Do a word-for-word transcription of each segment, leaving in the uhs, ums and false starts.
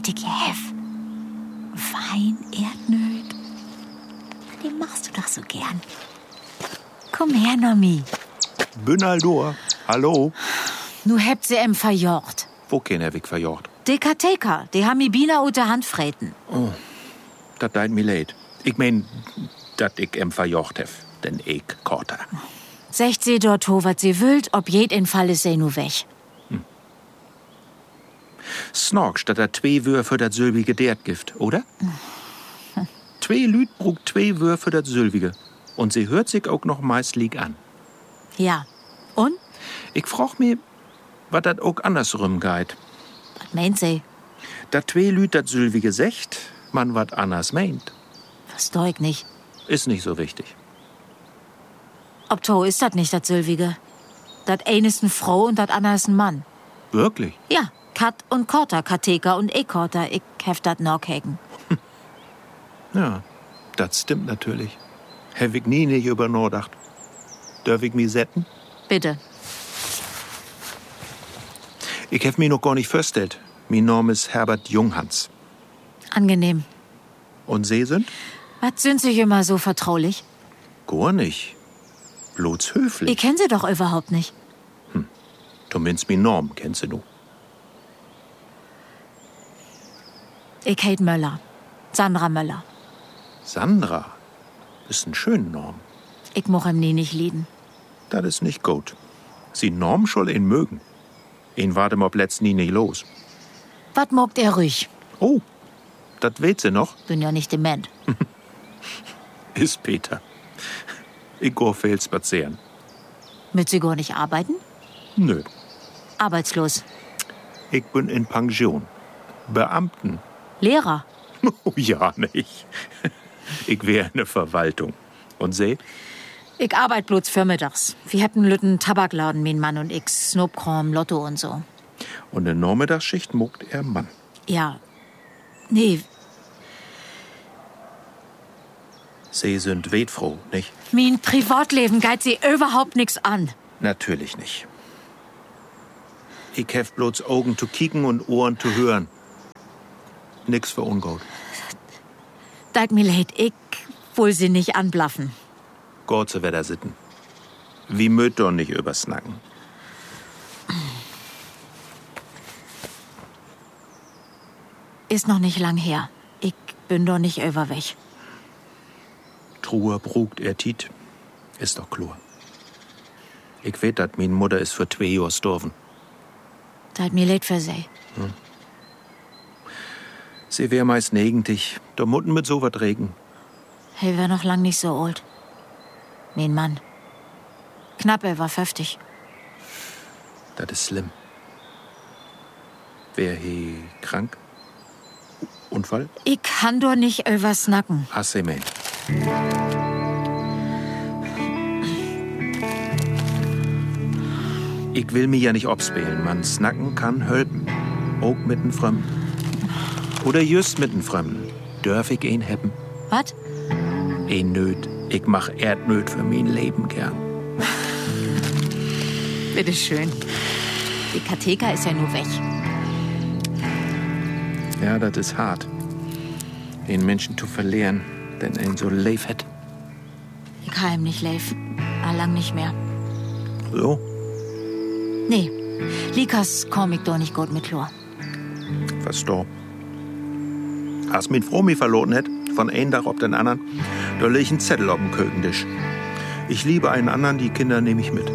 wat ich hef. Wein, Erdnöt. Die machst du doch so gern. Komm her, Nomi. Bin Aldor. Hallo. Nu hebt sie em verjocht. Wo kein er weg verjocht? De Katheka, die haben mi Bina ut der Hand freten. Oh, dat deit mi leid. Ich mein, dat ich em verjocht hef. Den ich korter. Secht sie dort ho, wat sie wüllt, ob jed in Fall is sie nu weg. Hm. Snorkst, dat er zwei Wör für dat sülbige Dertgift, oder? Hm. Zwei Lüd brugt zwei Wör für dat sülbige. Und sie hört sich auch noch meist lieg an. Ja. Und? Ich frag mi, wat dat auch andersrum geht. Was meint sie? Dat zwei Lüd dat sülbige secht, man wat anders meint. Versteh ich nicht. Ist nicht so wichtig. Ob to ist dat nicht dat Sülwige? Dat eine ist n Frau und dat andere ist n Mann. Wirklich? Ja, Kat und Korter, Katheka und ich Korter, ich hef dat Norkhegen. Ja, das stimmt natürlich. Hab ich nie nicht über nachgedacht. Darf ich mich setzen? Bitte. Ich hab mich noch gar nicht vorgestellt. Mein Name ist Herbert Junghans. Angenehm. Und Sie sind? Was sind Sie immer so vertraulich? Gar nicht. Bloß höflich. Ich kenn Sie doch überhaupt nicht. Hm. Du meinst mein Norm, kennst du nu? Ich heit Möller. Sandra Möller. Sandra? Ist ein schöner Norm. Ich moch ihm nie nicht lieben. Das ist nicht gut. Sie Norm soll ihn mögen. Ihn warte ob letzt nie nicht los. Was mogt er ruhig? Oh, das weht sie noch. Bin ja nicht dement. Ist Peter. Ich go viel spazieren. Mit Sie gar nicht arbeiten? Nö. Arbeitslos. Ich bin in Pension. Beamten. Lehrer? Oh ja, nicht. Ich wär in der Verwaltung. Und Sie? Ich arbeit bloß vormittags. Wir hätten lütten Tabakladen, mein Mann und ich. Snobkram, Lotto und so. Und in der Nachmittagsschicht muckt er Mann. Ja. Nee. Sie sind wetfroh, nicht? Mein Privatleben geht Sie überhaupt nix an. Natürlich nicht. Ich hef bloß Augen zu kicken und Ohren zu hören. Nix für ungut. Dat mir leid, ich will Sie nicht anblaffen. Gott, so wer da sitten. Wie möt doch nicht übersnacken. Ist noch nicht lang her. Ich bin doch nicht überweg. Truhe brugt er tit. Ist doch klar. Ich weet, dat min Mutter ist für zwei Jahr gestorben. Dat mir leid für Sie. Hm. Sie wär meist negentig. Da mutten mit so wat regen. Hey, wär noch lang nicht so alt. Mein Mann. Knapp, er war fünfzig. Das ist schlimm. Wär he krank? Unfall? Ich kann doch nicht übersnacken. Hasse mein. Ich will mich ja nicht obspielen. Man snacken kann helfen. Auch mit einem Fremden. Oder just mit einem Fremden. Dörf ich ihn hebben? Was? Ein Nöt. Ich mach Erdnöt für mein Leben gern. Bitte schön. Die Katheka ist ja nur weg. Ja, das ist hart. Den Menschen zu verlieren, denn ein so leif hat. Ich kann ihm nicht leif. Allang nicht mehr. So? Nee. Likas komm ich doch nicht gut mit Chlor. Was da? Als min Frau mich verloren hätt, von einem Tag auf den anderen, da leg ich einen Zettel auf dem Kökentisch. Ich liebe einen anderen, die Kinder nehme ich mit.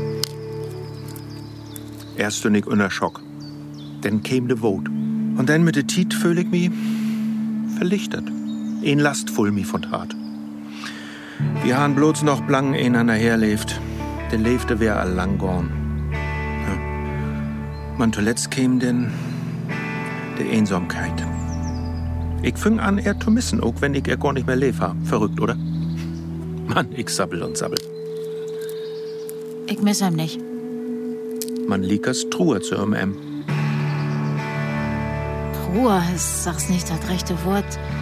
Erst bin ich unter Schock. Dann käm de Wut. Und dann mit de Tiet fühl ich mich verlichtet. Ein lastvoll mich von Tat. Wir han bloß noch blang einander herlebt. Der lebte wär all lang gorn. Ja. Man zuletzt käm denn de Einsamkeit. Ich fing an, er zu missen, auch wenn ich er gar nicht mehr leb hab. Verrückt, oder? Mann, ich sabbel und sabbel. Ich miss ihm nicht. Man liekers Truhe zu ihm. em. Ruhe, ich sag's nicht das rechte Wort.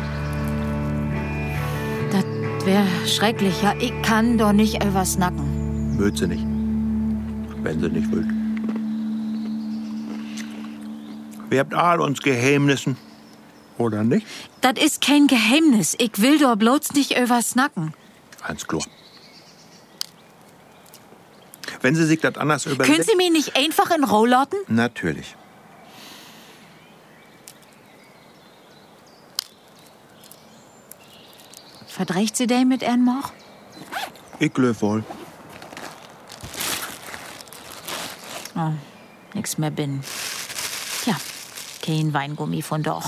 Das wär schrecklich, ja. Ich kann doch nicht übersnacken. Mögt sie nicht. Wenn sie nicht will. Wir habt all uns Geheimnissen. Oder nicht? Das ist kein Geheimnis. Ich will doch bloß nicht übersnacken. Ganz klar. Wenn Sie sich das anders überlegen... Können Sie mich nicht einfach in Ruhe lassen? Natürlich. Verdreht Sie den mit Ihren Moch? Ich glaub wohl. Oh, nix mehr bin. Tja, kein Weingummi von doch.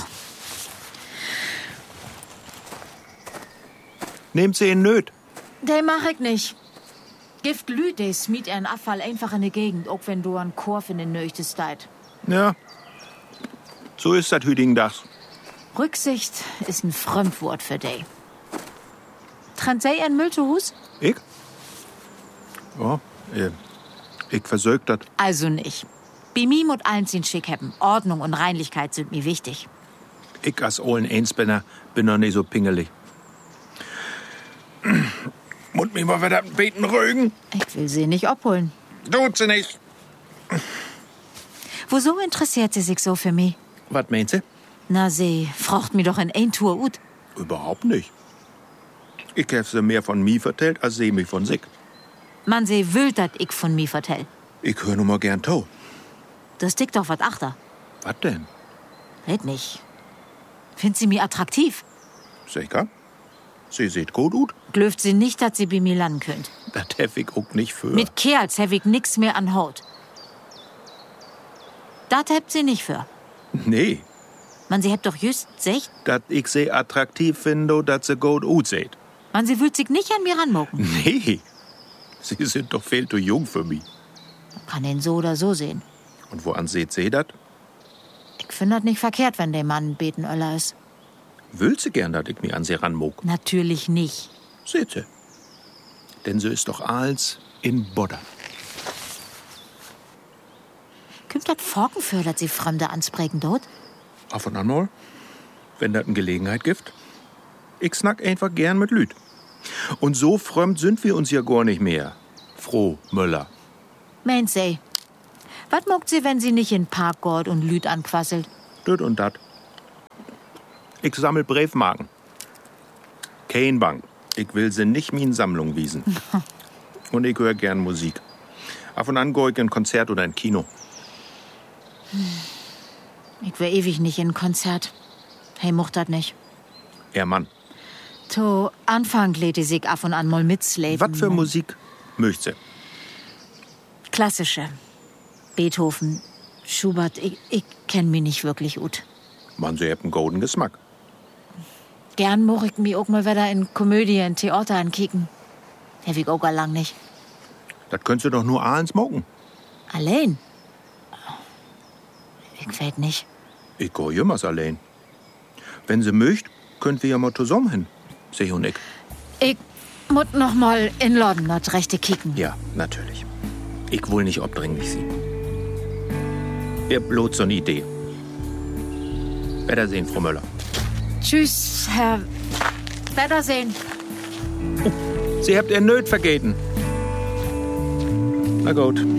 Nehmt Sie ihn nöt. Den mach ich nicht. Gift Lüd, der smiet ihren Abfall einfach in die Gegend, auch wenn du an Korf in den Nöchtes deit. Ja, so ist das hütigen Dachs. Rücksicht ist ein Fremdwort für dich. Trennt sei ihren Müll zu Hus? Ich? Ja, äh, ich versög das. Also nicht. Bei mir muss allen sind schick haben. Ordnung und Reinlichkeit sind mir wichtig. Ich als ollen Einspenner bin noch nicht so pingelig. Muss mich mal wieder beten rügen. Ich will sie nicht abholen. Tut sie nicht. Wieso interessiert sie sich so für mich? Was meint sie? Na, sie fragt mir doch in ein Tour ut. Überhaupt nicht. Ich hab sie mehr von mir vertellt, als sie mich von sich. Man, sie will, dat ich von mir vertell. Ich hör nur mal gern to. Das dickt doch wat achter. Was denn? Red nicht. Find sie mir attraktiv? Sicher? Sie sieht gut ut. Glöft sie nicht, dass sie bei mir landen könnt. Das hef ich auch nicht für. Mit Kerls hab ich nix mehr an Haut. Dat habt sie nicht für. Nee, Man, sie habt doch just secht. dass ich sie attraktiv finde, dass sie gut ut seht. Man, sie will sich nicht an mir ranmocken. Nee, sie sind doch viel zu jung für mich. Kann den so oder so sehen. Und woran seht sie das? Ich find das nicht verkehrt, wenn der Mann Betenöller ist. Will sie gern, dass ich mich an sie ranmog? Natürlich nicht. Seht sie. Denn sie ist doch als in Bodder. Kümmt das Forken für, dass sie Fremde ansprechen dort? Auf und an mal, wenn das eine Gelegenheit gibt. Ich snack einfach gern mit Lüd. Und so fremd sind wir uns ja gar nicht mehr. Froh, Müller. Meint sie. Was mogt sie, wenn sie nicht in Park geht und Lüd anquasselt? Düt und dat. Ich sammel Briefmarken. Kein Bank. Ich will sie nicht min Sammlung wiesen. Und ich höre gern Musik. Auf und an geh ich in ein Konzert oder ein Kino. Ich wär ewig nicht in ein Konzert. Hey, mocht dat nicht. Er Mann. To Anfang lädt die sich ab und an mal mitsleben. Was für Musik möcht sie? Klassische. Beethoven, Schubert, ich, ich kenn mich nicht wirklich gut. Man, sie habt einen golden Geschmack. Gern moch ich mich auch mal wieder in Komödie, in Theater ankicken. Hab ich auch gar lang nicht. Das könntest du doch nur abends smoken. Allein? Ich weiß nicht. Ich geh jemals allein. Wenn sie möcht, könnt wir ja mal zusammen hin. Sie und ich. Ich muss noch mal in London das rechte kicken. Ja, natürlich. Ich will nicht obdringlich sein. Ihr bloß so eine Idee. Wiedersehen, Frau Müller. Tschüss, Herr. Wiedersehen. Sie habt ihr Nöt vergeten. Na gut.